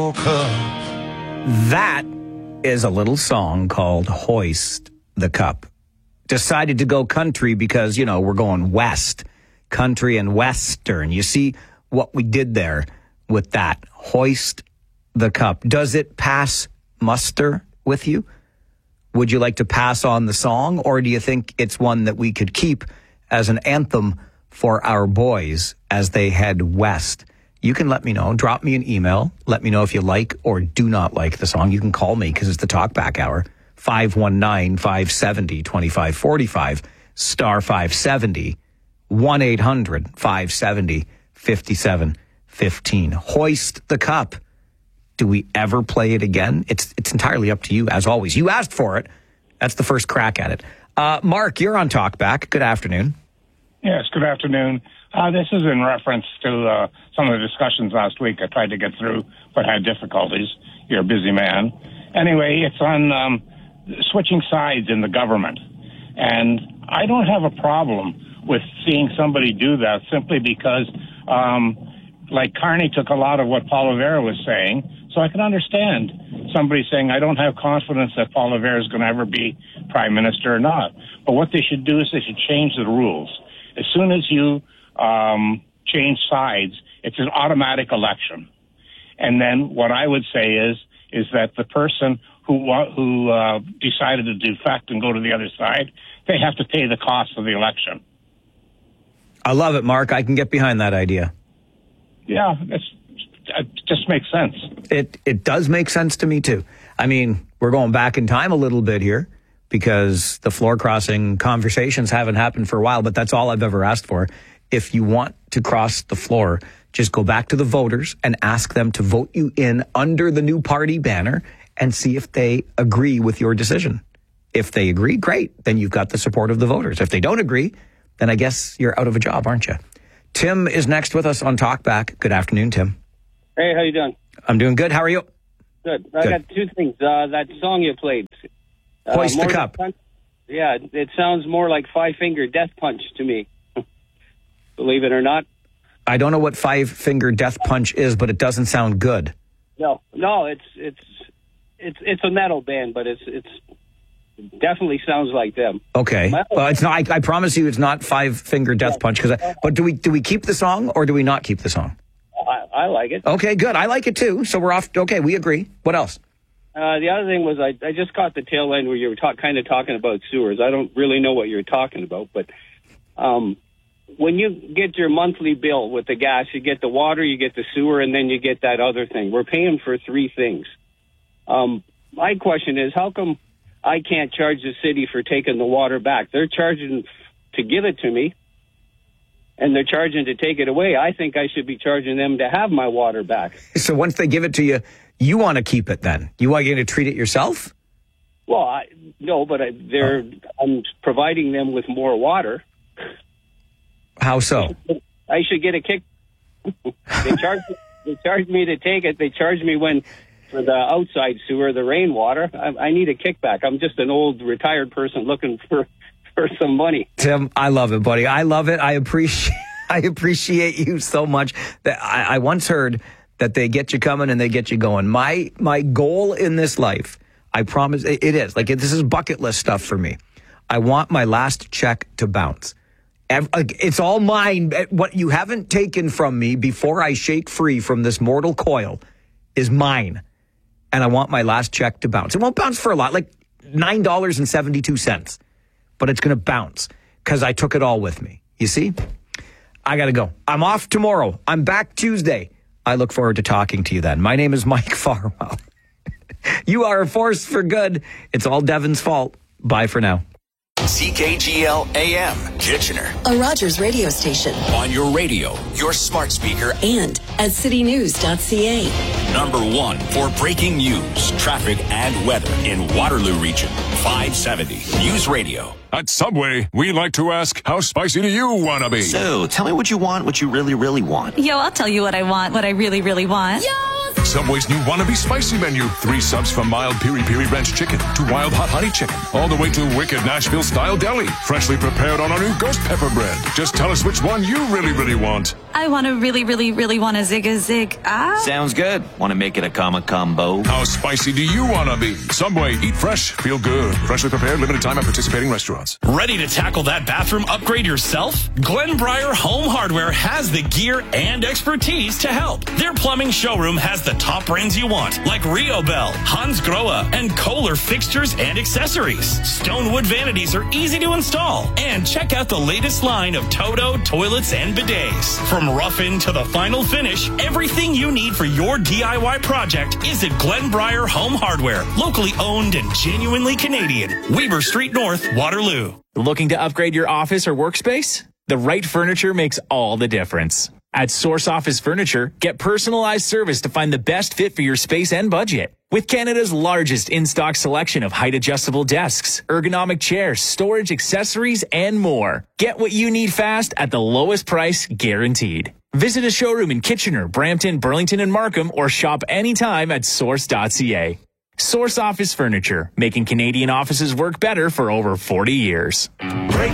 That is a little song called Hoist the Cup. Decided to go country because, you know, we're going west. Country and western. You see what we did there with that. Hoist the Cup. Does it pass muster with you? Would you like to pass on the song, or do you think it's one that we could keep as an anthem for our boys as they head west? You can let me know. Drop me an email. Let me know if you like or do not like the song. You can call me because it's the Talkback Hour. 519-570-2545, star 570, 1-800-570-5715. Hoist the Cup. Do we ever play it again? It's entirely up to you, as always. You asked for it. That's the first crack at it. Mark, you're on Talkback. Good afternoon. Yes, good afternoon. This is in reference to some of the discussions last week I tried to get through but had difficulties. You're a busy man. Anyway, it's on switching sides in the government. And I don't have a problem with seeing somebody do that simply because, like Carney took a lot of what Paul Revere was saying, so I can understand somebody saying, I don't have confidence that Paul Revere is going to ever be prime minister or not. But what they should do is they should change the rules. As soon as you change sides, it's an automatic election. And then what I would say is that the person who decided to defect and go to the other side, they have to pay the cost of the election. I love it, Mark. I can get behind that idea. Yeah, it just makes sense. It does make sense to me, too. I mean, we're going back in time a little bit here because the floor crossing conversations haven't happened for a while, but that's all I've ever asked for. If you want to cross the floor, just go back to the voters and ask them to vote you in under the new party banner and see if they agree with your decision. If they agree, great. Then you've got the support of the voters. If they don't agree, then I guess you're out of a job, aren't you? Tim is next with us on Talkback. Good afternoon, Tim. Hey, how you doing? I'm doing good. How are you? Good. I got two things. That song you played. Hoist the Cup. Yeah, it sounds more like Five Finger Death Punch to me. Believe it or not. I don't know what Five Finger Death Punch is, but it doesn't sound good. No, it's a metal band, but it's definitely sounds like them. Okay. Well, it's not. I promise you, it's not Five Finger Death Punch. But do we keep the song or do we not keep the song? I like it. Okay, good. I like it too. So we're off. Okay, we agree. What else? The other thing was I just caught the tail end where you were kind of talking about sewers. I don't really know what you're talking about, but when you get your monthly bill with the gas, you get the water, you get the sewer, and then you get that other thing. We're paying for three things. My question is, how come I can't charge the city for taking the water back? They're charging to give it to me, and they're charging to take it away. I think I should be charging them to have my water back. So once they give it to you, you want to keep it then? You want to treat it yourself? Well, no, but I'm providing them with more water. How so? I should get a kick. They charge me to take it. They charge me for the outside sewer, the rainwater. I need a kickback. I'm just an old retired person looking for some money. Tim, I love it, buddy. I love it. I appreciate you so much. That I once heard that they get you coming and they get you going. My goal in this life, I promise, it is like this is bucket list stuff for me. I want my last check to bounce. It's all mine. What you haven't taken from me before I shake free from this mortal coil is mine. And I want my last check to bounce. It won't bounce for a lot, like $9.72, but it's going to bounce because I took it all with me. You see? I got to go. I'm off tomorrow. I'm back Tuesday. I look forward to talking to you then. My name is Mike Farwell. You are a force for good. It's all Devin's fault. Bye for now. CKGL AM, Kitchener. A Rogers radio station. On your radio, your smart speaker, and at citynews.ca. Number one for breaking news, traffic, and weather in Waterloo Region. 570 News Radio. At Subway, we like to ask, how spicy do you want to be? So, tell me what you want, what you really, really want. Yo, I'll tell you what I want, what I really, really want. Yo! Subway's new Wannabe Spicy menu. 3 subs from mild piri-piri ranch chicken to wild hot honey chicken. All the way to wicked Nashville-style deli. Freshly prepared on our new ghost pepper bread. Just tell us which one you really, really want. I want to really want to zig a zig. Sounds good. Want to make it a combo? How spicy do you want to be? Subway, eat fresh, feel good. Freshly prepared, limited time at participating restaurants. Ready to tackle that bathroom upgrade yourself? Glenbriar Home Hardware has the gear and expertise to help. Their plumbing showroom has the top brands you want, like Rio Bell, Hans Grohe, and Kohler fixtures and accessories. Stonewood vanities are easy to install. And check out the latest line of Toto toilets and bidets. From rough-in to the final finish, everything you need for your DIY project is at Glenbriar Home Hardware, locally owned and genuinely Canadian. Weber Street North, Waterloo. Looking to upgrade your office or workspace? The right furniture makes all the difference. At Source Office Furniture, get personalized service to find the best fit for your space and budget. With Canada's largest in-stock selection of height-adjustable desks, ergonomic chairs, storage accessories, and more. Get what you need fast at the lowest price guaranteed. Visit a showroom in Kitchener, Brampton, Burlington, and Markham, or shop anytime at source.ca. Source Office Furniture, making Canadian offices work better for over 40 years.